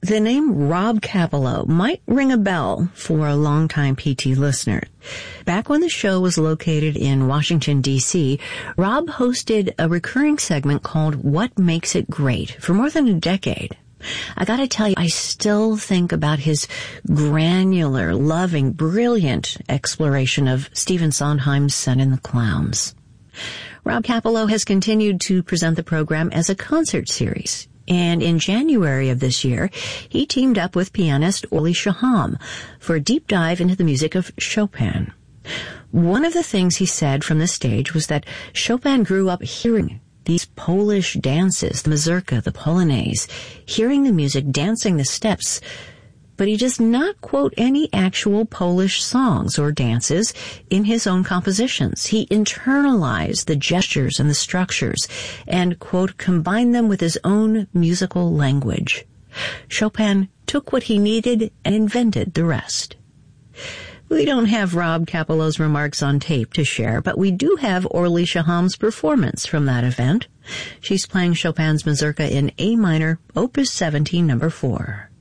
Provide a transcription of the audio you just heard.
The name Rob Kappelow might ring a bell for a longtime PT listener. Back when the show was located in Washington, D.C., Rob hosted a recurring segment called What Makes It Great for more than a decade. I gotta tell you, I still think about his granular, loving, brilliant exploration of Stephen Sondheim's Sun and the Clowns. Rob Kappelow has continued to present the program as a concert series. And in January of this year, he teamed up with pianist Orly Shaham for a deep dive into the music of Chopin. One of the things he said from the stage was that Chopin grew up hearing these Polish dances, the mazurka, the polonaise, hearing the music, dancing the steps, but he does not quote any actual Polish songs or dances in his own compositions. He internalized the gestures and the structures and, quote, combined them with his own musical language. Chopin took what he needed and invented the rest. We don't have Rob Kappelow's remarks on tape to share, but we do have Orly Shaham's performance from that event. She's playing Chopin's mazurka in A minor, Opus 17, number 4.